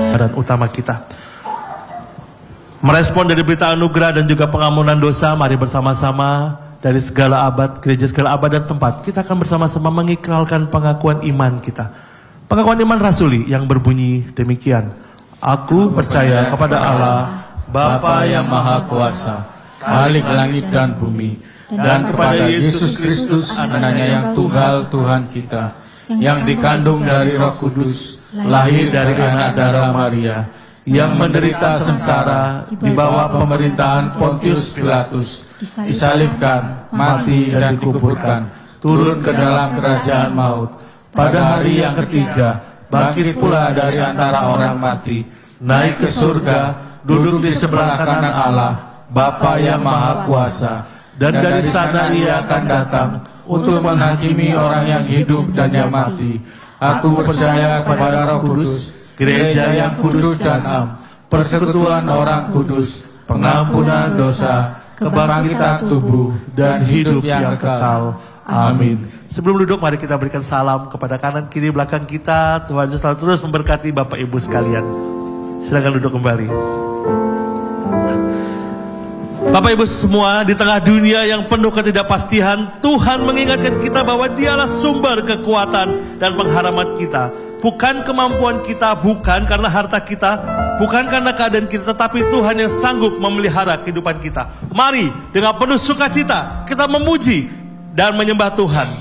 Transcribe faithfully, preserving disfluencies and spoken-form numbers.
dan utama kita. Merespon dari berita anugerah dan juga pengampunan dosa, mari bersama-sama dari segala abad, gereja segala abad dan tempat, kita akan bersama-sama mengikralkan pengakuan iman kita. Pengakuan iman rasuli yang berbunyi demikian. Aku percaya kepada Allah, Bapa yang Maha Kuasa, Khalik langit dan bumi, dan kepada Yesus Kristus, anaknya yang tunggal Tuhan kita, yang dikandung dari Roh Kudus, lahir dari anak darah Maria, yang menderita sengsara di bawah pemerintahan Pontius Pilatus, disalibkan, mati dan dikuburkan, turun ke dalam kerajaan maut. Pada hari yang ketiga, bangkit pula dari antara orang mati, naik ke surga, duduk di sebelah kanan Allah, Bapa yang Maha Kuasa, dan dari sana ia akan datang untuk menghakimi orang yang hidup dan yang mati. Aku percaya kepada Roh Kudus, gereja yang kudus dan am, persekutuan orang kudus, pengampunan dosa, kebangkitan tubuh, dan hidup yang kekal. Amin. Sebelum duduk, mari kita berikan salam kepada kanan, kiri, belakang kita. Tuhan Yesus selalu terus memberkati Bapak Ibu sekalian. Silakan duduk kembali. Bapak Ibu semua, di tengah dunia yang penuh ketidakpastian, Tuhan mengingatkan kita bahwa Dialah sumber kekuatan dan pengharapan kita. Bukan kemampuan kita, bukan karena harta kita, bukan karena keadaan kita, tetapi Tuhan yang sanggup memelihara kehidupan kita. Mari dengan penuh sukacita kita memuji dan menyembah Tuhan.